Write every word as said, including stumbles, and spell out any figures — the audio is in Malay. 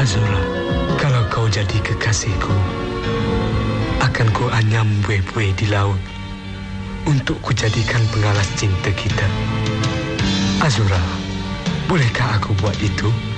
Azura, kalau kau jadi kekasihku, akan ku anyam buih-buih di laut untuk ku jadikan pengalas cinta kita. Azura, bolehkah aku buat itu?